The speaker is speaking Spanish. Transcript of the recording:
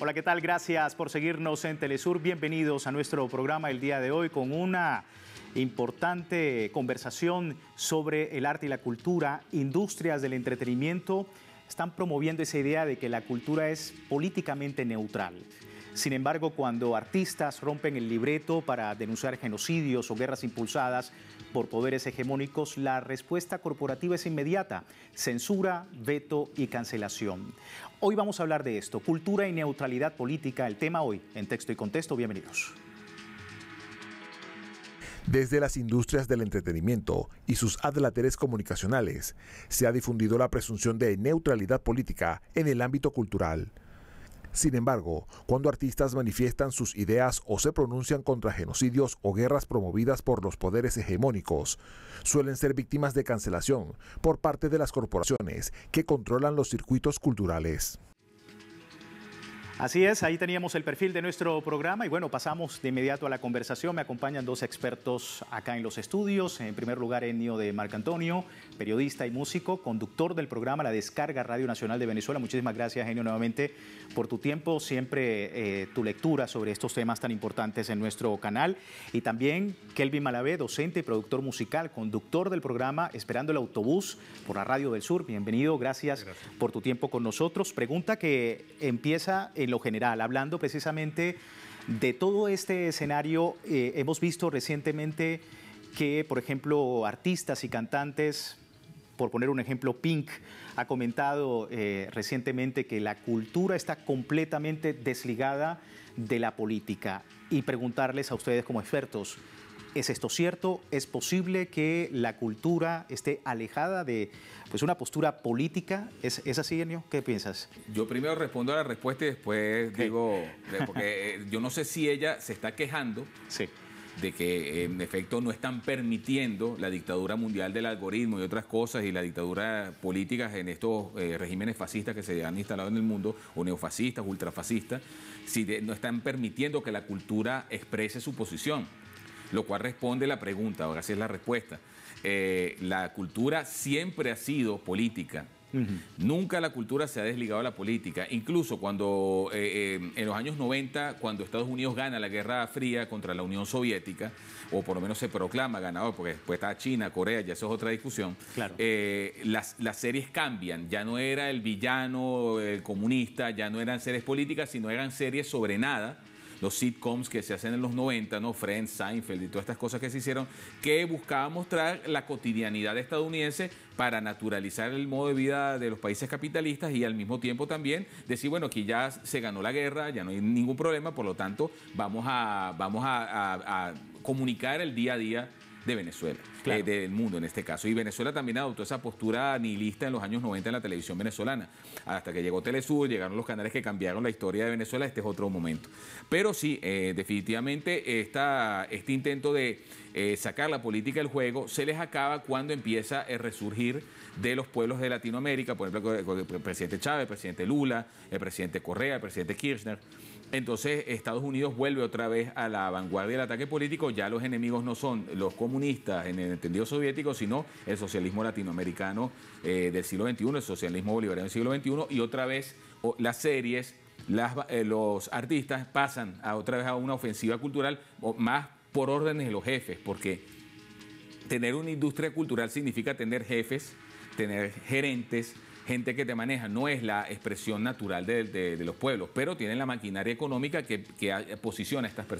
Hola, ¿qué tal? Gracias por seguirnos en Telesur. Bienvenidos a nuestro programa el día de hoy con una importante conversación sobre el arte y la cultura. Industrias del entretenimiento están promoviendo esa idea de que la cultura es políticamente neutral. Sin embargo, cuando artistas rompen el libreto para denunciar genocidios o guerras impulsadas por poderes hegemónicos, la respuesta corporativa es inmediata: censura, veto y cancelación. Hoy vamos a hablar de esto, cultura y neutralidad política, el tema hoy en Texto y Contexto. Bienvenidos. Desde las industrias del entretenimiento y sus adláteres comunicacionales, se ha difundido la presunción de neutralidad política en el ámbito cultural. Sin embargo, cuando artistas manifiestan sus ideas o se pronuncian contra genocidios o guerras promovidas por los poderes hegemónicos, suelen ser víctimas de cancelación por parte de las corporaciones que controlan los circuitos culturales. Así es, ahí teníamos el perfil de nuestro programa y bueno, pasamos de inmediato a la conversación. Me acompañan dos expertos acá en los estudios. En primer lugar, Ennio de Marcantonio, periodista y músico, conductor del programa La Descarga Radio Nacional de Venezuela. Muchísimas gracias, Ennio, nuevamente por tu tiempo, siempre tu lectura sobre estos temas tan importantes en nuestro canal. Y también Kelvin Malavé, docente y productor musical, conductor del programa Esperando el Autobús por la Radio del Sur. Bienvenido, gracias por tu tiempo con nosotros. Pregunta que empieza en lo general, hablando precisamente de todo este escenario. Hemos visto recientemente que, por ejemplo, artistas y cantantes, por poner un ejemplo, Pink ha comentado recientemente que la cultura está completamente desligada de la política. Y preguntarles a ustedes como expertos, ¿es esto cierto? ¿Es posible que la cultura esté alejada de una postura política? ¿Es así, Ennio? ¿Qué piensas? Yo primero respondo a la respuesta y después digo, porque yo no sé si ella se está quejando de que en efecto no están permitiendo la dictadura mundial del algoritmo y otras cosas, y la dictadura política en estos regímenes fascistas que se han instalado en el mundo, o neofascistas, ultrafascistas, si no están permitiendo que la cultura exprese su posición. Lo cual responde la pregunta, ahora sí es la respuesta. La cultura siempre ha sido política. Nunca la cultura se ha desligado de la política. Incluso cuando en los años 90, cuando Estados Unidos gana la Guerra Fría contra la Unión Soviética, o por lo menos se proclama ganador, porque después está China, Corea, ya eso es otra discusión, claro. Las series cambian. Ya no era el villano, el comunista, ya no eran series políticas, sino eran series sobre nada. Los sitcoms que se hacen en los 90, ¿no? Friends, Seinfeld y todas estas cosas que se hicieron, que buscaban mostrar la cotidianidad estadounidense para naturalizar el modo de vida de los países capitalistas y al mismo tiempo también decir, bueno, aquí ya se ganó la guerra, ya no hay ningún problema, por lo tanto vamos a comunicar el día a día de Venezuela, claro, del mundo en este caso. Y Venezuela también adoptó esa postura nihilista en los años 90 en la televisión venezolana. Hasta que llegó Telesur, llegaron los canales que cambiaron la historia de Venezuela. Este es otro momento. Pero sí, definitivamente este intento de sacar la política del juego se les acaba cuando empieza el resurgir de los pueblos de Latinoamérica, por ejemplo, el presidente Chávez, el presidente Lula, el presidente Correa, el presidente Kirchner. Entonces Estados Unidos vuelve otra vez a la vanguardia del ataque político. Ya los enemigos no son los comunistas en el entendido soviético, sino el socialismo latinoamericano del siglo XXI, el socialismo bolivariano del siglo XXI, y otra vez las series, los artistas pasan otra vez a una ofensiva cultural, más por órdenes de los jefes, porque tener una industria cultural significa tener jefes, tener gerentes, gente que te maneja. No es la expresión natural de los pueblos, pero tienen la maquinaria económica que posiciona a estas personas.